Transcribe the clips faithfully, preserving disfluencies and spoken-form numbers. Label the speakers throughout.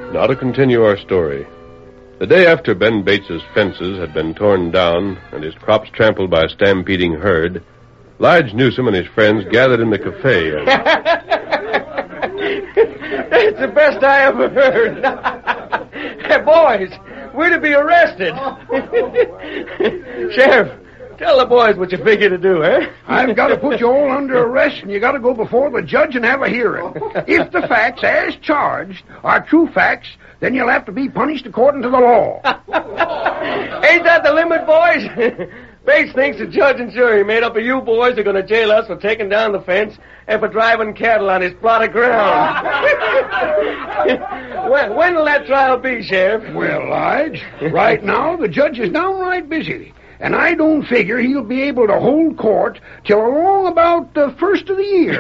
Speaker 1: Now to continue our story. The day after Ben Bates's fences had been torn down and his crops trampled by a stampeding herd, Lige Newsom and his friends gathered in the cafe. And...
Speaker 2: That's the best I ever heard. Hey, boys, we're to be arrested. Sheriff, tell the boys what you figure to do, eh?
Speaker 3: I've got to put you all under arrest, and you got to go before the judge and have a hearing. If the facts, as charged, are true facts, then you'll have to be punished according to the law.
Speaker 2: Ain't that the limit, boys? Bates thinks the judge and jury made up of you boys are going to jail us for taking down the fence and for driving cattle on his plot of ground. when, when will that trial be, Sheriff?
Speaker 3: Well, Lige, right now the judge is downright busy. And I don't figure he'll be able to hold court till along about the first of the year.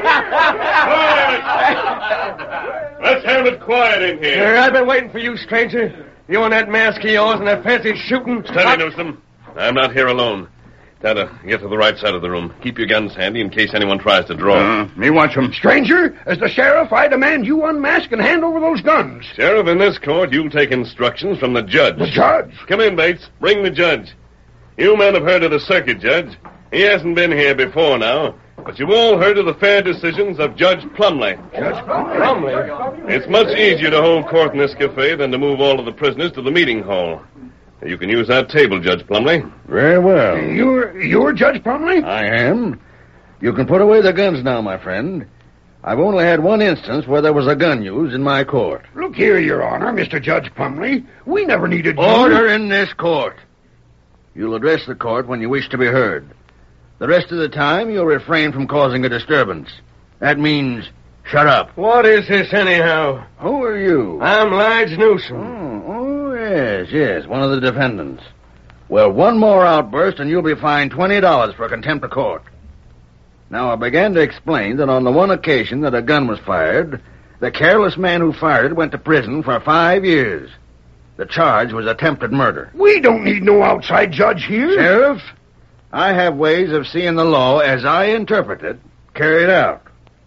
Speaker 1: Let's have it quiet in here.
Speaker 2: Uh, I've been waiting for you, stranger. You and that mask of yours and that fancy shooting.
Speaker 1: Steady, I... Newsom. I'm not here alone. Tada, get to the right side of the room. Keep your guns handy in case anyone tries to draw.
Speaker 3: Uh, me watch him. Stranger, as the sheriff, I demand you unmask and hand over those guns.
Speaker 1: Sheriff, in this court, you'll take instructions from the judge.
Speaker 3: The judge?
Speaker 1: Come in, Bates. Bring the judge. You men have heard of the circuit judge. He hasn't been here before now, but you've all heard of the fair decisions of Judge Plumley.
Speaker 3: Judge Plumley?
Speaker 1: It's much easier to hold court in this cafe than to move all of the prisoners to the meeting hall. You can use that table, Judge Plumley.
Speaker 4: Very well.
Speaker 3: You're, you're Judge Plumley?
Speaker 4: I am. You can put away the guns now, my friend. I've only had one instance where there was a gun used in my court.
Speaker 3: Look here, Your Honor, Mister Judge Plumley. We never needed...
Speaker 4: Order in this court. You'll address the court when you wish to be heard. The rest of the time, you'll refrain from causing a disturbance. That means, shut up.
Speaker 2: What is this, anyhow?
Speaker 4: Who are you?
Speaker 2: I'm Lige Newsom.
Speaker 4: Oh, oh, yes, yes, one of the defendants. Well, one more outburst and you'll be fined twenty dollars for contempt of court. Now, I began to explain that on the one occasion that a gun was fired, the careless man who fired it went to prison for five years. The charge was attempted murder.
Speaker 3: We don't need no outside judge here.
Speaker 4: Sheriff, I have ways of seeing the law as I interpret it carried out.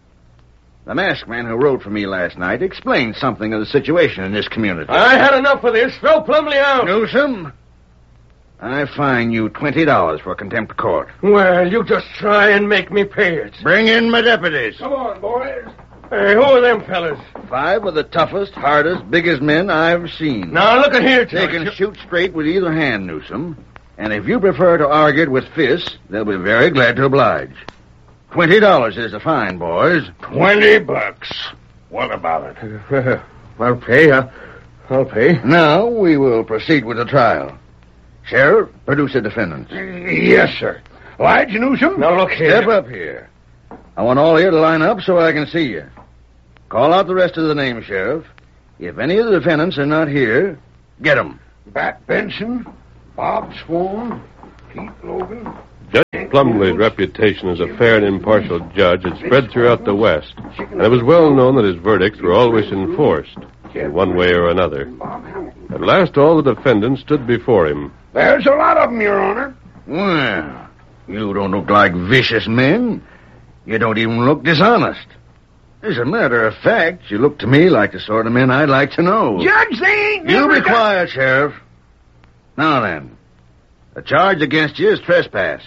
Speaker 4: The masked man who wrote for me last night explained something of the situation in this community.
Speaker 2: I had enough of this. Throw Plumley out.
Speaker 4: Newsom, I fine you twenty dollars for contempt of court.
Speaker 2: Well, you just try and make me pay it.
Speaker 4: Bring in my deputies.
Speaker 3: Come on, boys.
Speaker 2: Hey, who are them fellas?
Speaker 4: Five of the toughest, hardest, biggest men I've seen.
Speaker 2: Now, look at here,
Speaker 4: They
Speaker 2: Judge.
Speaker 4: can shoot straight with either hand, Newsom. And if you prefer to argue it with fists, they'll be very glad to oblige. Twenty dollars is the fine, boys.
Speaker 3: Twenty bucks. What about it?
Speaker 2: I'll pay. I'll, I'll pay.
Speaker 4: Now we will proceed with the trial. Sheriff, produce the defendants.
Speaker 3: Yes, sir. Lige Newsom?
Speaker 2: Now, look here.
Speaker 4: Step up here. I want all here to line up so I can see you. Call out the rest of the names, Sheriff. If any of the defendants are not here, get them.
Speaker 3: Bat Benson, Bob Swan, Pete Logan.
Speaker 1: Judge Plumley's reputation as a fair and impartial judge had spread throughout the West, and it was well known that his verdicts were always enforced, in one way or another. At last, all the defendants stood before him.
Speaker 3: There's a lot of them, Your Honor.
Speaker 4: Well, you don't look like vicious men. You don't even look dishonest. As a matter of fact, you look to me like the sort of men I'd like to know.
Speaker 3: Judge, they ain't
Speaker 4: You
Speaker 3: never
Speaker 4: be
Speaker 3: got-
Speaker 4: quiet, Sheriff. Now then, the charge against you is trespass.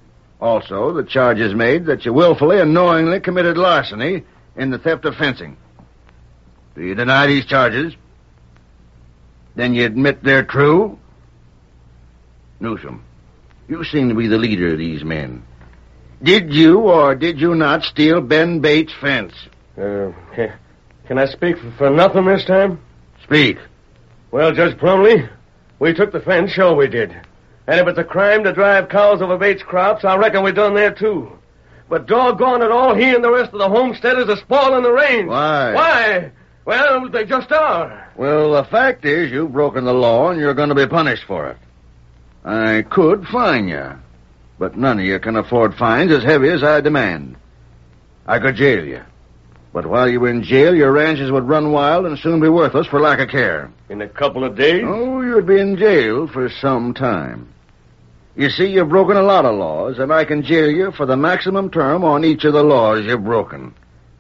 Speaker 4: Also, the charge is made that you willfully and knowingly committed larceny in the theft of fencing. Do you deny these charges? Then you admit they're true? Newsom, you seem to be the leader of these men. Did you or did you not steal Ben Bates' fence?
Speaker 2: Uh, can, can I speak for, for nothing this time?
Speaker 4: Speak.
Speaker 2: Well, Judge Plumley, we took the fence, sure we did. And if it's a crime to drive cows over Bates' crops, I reckon we done that too. But doggone it all, he and the rest of the homesteaders are spoiling the range.
Speaker 4: Why?
Speaker 2: Why? Well, they just are.
Speaker 4: Well, the fact is you've broken the law and you're going to be punished for it. I could fine you, but none of you can afford fines as heavy as I demand. I could jail you. But while you were in jail, your ranches would run wild and soon be worthless for lack of care.
Speaker 2: In a couple of days?
Speaker 4: Oh, you'd be in jail for some time. You see, you've broken a lot of laws, and I can jail you for the maximum term on each of the laws you've broken.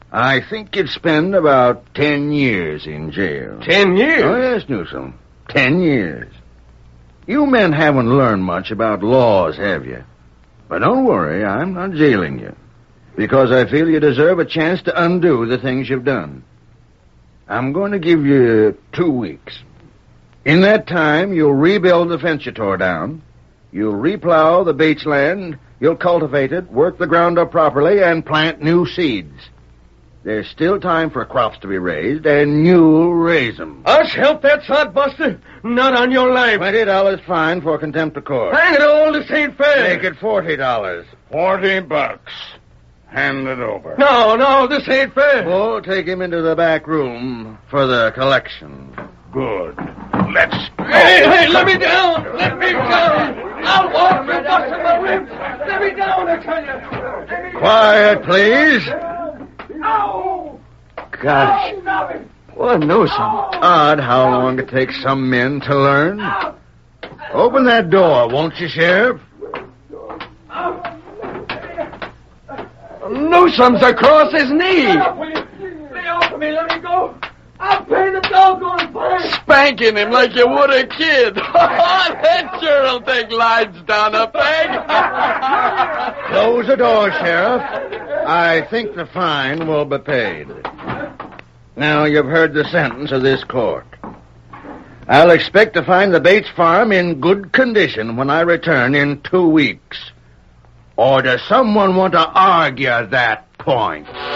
Speaker 4: I think you'd spend about ten years in jail.
Speaker 2: Ten years?
Speaker 4: Oh, yes, Newsom. Ten years. You men haven't learned much about laws, have you? But don't worry, I'm not jailing you. Because I feel you deserve a chance to undo the things you've done. I'm going to give you two weeks. In that time, you'll rebuild the fence you tore down. You'll replow the Bates land. You'll cultivate it, work the ground up properly, and plant new seeds. There's still time for crops to be raised, and you'll raise them.
Speaker 2: Us help that sodbuster? Not on your life.
Speaker 4: Twenty dollars fine for contempt of court.
Speaker 2: Hang it all, this ain't fair.
Speaker 4: Make it forty dollars.
Speaker 3: Forty bucks. Hand it over.
Speaker 2: No, no, this ain't fair.
Speaker 4: We'll take him into the back room for the collection.
Speaker 3: Good. Let's go.
Speaker 2: Hey, hey, let me down. Let me down. I'll walk you busting my ribs. Let me down, I tell you. Let me
Speaker 4: Quiet, please.
Speaker 2: No.
Speaker 4: Gosh,
Speaker 2: What a nuisance.
Speaker 4: odd how long it takes some men to learn. Open that door, won't you, Sheriff?
Speaker 2: Newsom's across his knee. Lay off of me. Let me go. I'll pay the doggone fine.
Speaker 5: Spanking him like you would a kid. That sure'll take lines down a peg.
Speaker 4: Close the door, Sheriff. I think the fine will be paid. Now you've heard the sentence of this court. I'll expect to find the Bates farm in good condition when I return in two weeks. Or does someone want to argue that point?